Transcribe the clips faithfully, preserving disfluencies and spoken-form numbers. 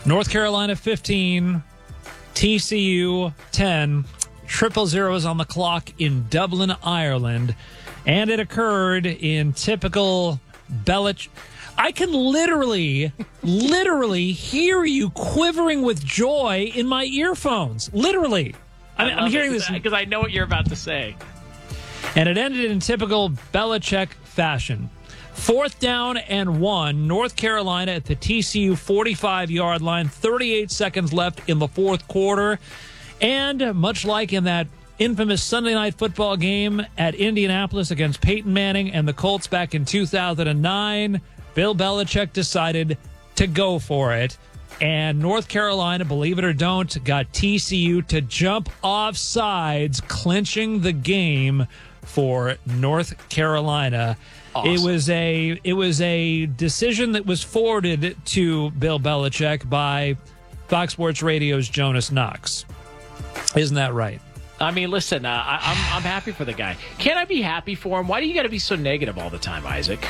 North Carolina fifteen, T C U ten. Triple zeros on the clock in Dublin, Ireland. And it occurred in typical Belich. I can literally, literally hear you quivering with joy in my earphones. Literally. I mean, I'm hearing this because I know what you're about to say. And it ended in typical Belichick fashion. Fourth down and one, North Carolina at the T C U forty-five-yard line, thirty-eight seconds left in the fourth quarter. And much like in that infamous Sunday Night Football game at Indianapolis against Peyton Manning and the Colts back in two thousand nine, Bill Belichick decided to go for it. And North Carolina, believe it or don't, got T C U to jump off sides, clinching the game for North Carolina. Awesome. It was a it was a decision that was forwarded to Bill Belichick by Fox Sports Radio's Jonas Knox. Isn't that right? I mean, listen, uh, I, I'm I'm happy for the guy. Can't I be happy for him? Why do you got to be so negative all the time, Isaac?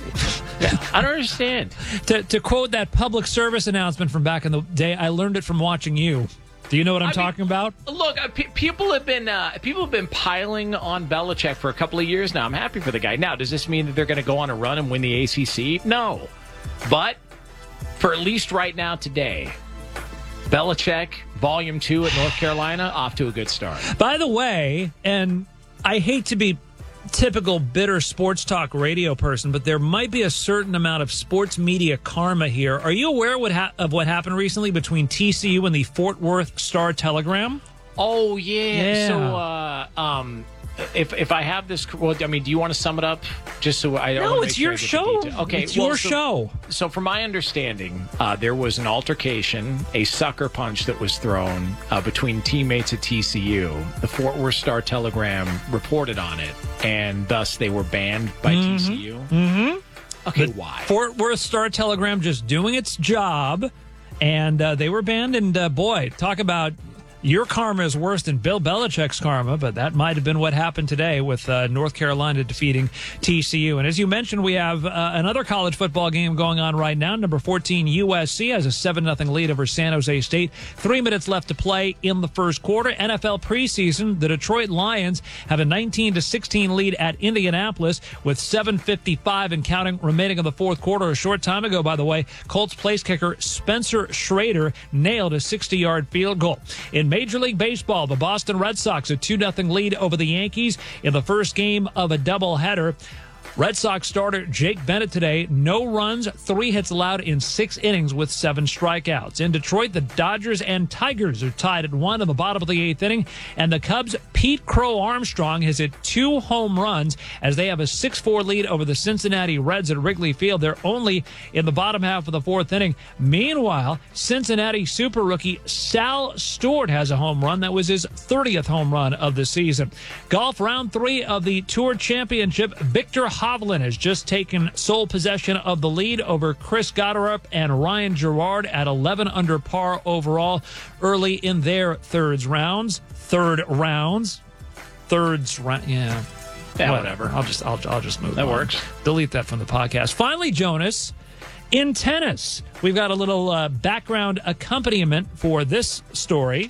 I don't understand. To, to quote that public service announcement from back in the day, I learned it from watching you. Do you know what I'm I talking mean, about? Look, uh, pe- people have been uh, people have been piling on Belichick for a couple of years now. I'm happy for the guy. Now, does this mean that they're going to go on a run and win the A C C? No, but for at least right now today, Belichick, Volume Two at North Carolina, off to a good start. By the way, and I hate to be typical bitter sports talk radio person, but there might be a certain amount of sports media karma here. Are you aware what ha- of what happened recently between T C U and the Fort Worth Star-Telegram? Oh, yeah. yeah. So, uh, um, if if I have this, well, I mean, do you want to sum it up? Just so I don't. No, it's your show. Okay, it's well, your so, show. So, from my understanding, uh, there was an altercation, a sucker punch that was thrown uh, between teammates at T C U. The Fort Worth Star-Telegram reported on it, and thus they were banned by mm-hmm. T C U. Mm-hmm. Okay, the why? Fort Worth Star-Telegram just doing its job, and uh, they were banned. And uh, boy, talk about. Your karma is worse than Bill Belichick's karma, but that might have been what happened today with uh, North Carolina defeating T C U. And as you mentioned, we have uh, another college football game going on right now. Number fourteen, U S C has a seven nothing lead over San Jose State. Three minutes left to play in the first quarter. N F L preseason, the Detroit Lions have a nineteen to sixteen lead at Indianapolis with seven fifty-five and counting remaining in the fourth quarter. A short time ago, by the way, Colts place kicker Spencer Schrader nailed a sixty-yard field goal. In Major League Baseball, the Boston Red Sox a two nothing lead over the Yankees in the first game of a doubleheader. Red Sox starter Jake Bennett today, no runs, three hits allowed in six innings with seven strikeouts. In Detroit, the Dodgers and Tigers are tied at one in the bottom of the eighth inning, and the Cubs' Pete Crow Armstrong has hit two home runs as they have a six four lead over the Cincinnati Reds at Wrigley Field. They're only in the bottom half of the fourth inning. Meanwhile, Cincinnati super rookie Sal Stewart has a home run. That was his thirtieth home run of the season. Golf round three of the Tour Championship, Victor Hovland has just taken sole possession of the lead over Chris Gotterup and Ryan Gerard at eleven under par overall early in their thirds rounds. Third rounds. Thirds round. Yeah. Yeah, whatever. whatever. I'll just I'll, I'll just move That on. works. Delete that from the podcast. Finally, Jonas, in tennis, we've got a little uh, background accompaniment for this story.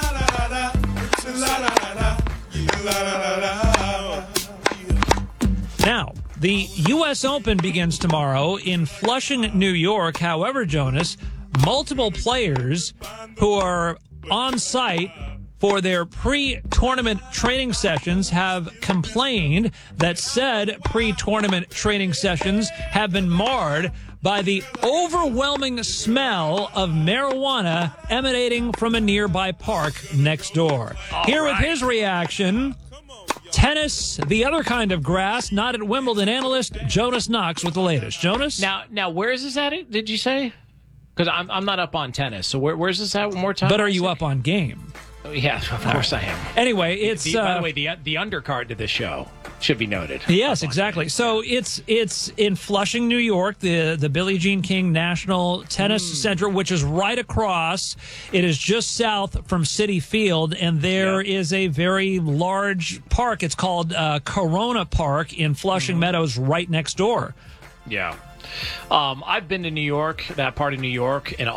Now, the U S Open begins tomorrow in Flushing, New York. However, Jonas, multiple players who are on site for their pre-tournament training sessions have complained that said pre-tournament training sessions have been marred by the overwhelming smell of marijuana emanating from a nearby park next door. All Here right. with his reaction, tennis, the other kind of grass, not at Wimbledon analyst Jonas Knox with the latest. Jonas? Now, now where is this at, did you say? Because I'm, I'm not up on tennis, so where, where's this at one more time? But are you up on game? Oh, yeah, of course I am. Anyway, it's... The, uh, by the way, the, the undercard to this show should be noted. Yes, exactly. So it's it's in Flushing, New York, the, the Billie Jean King National Tennis mm. Center, which is right across. It is just south from Citi Field, and there yep. is a very large park. It's called uh, Corona Park in Flushing mm. Meadows right next door. Yeah. Um, I've been to New York, that part of New York, and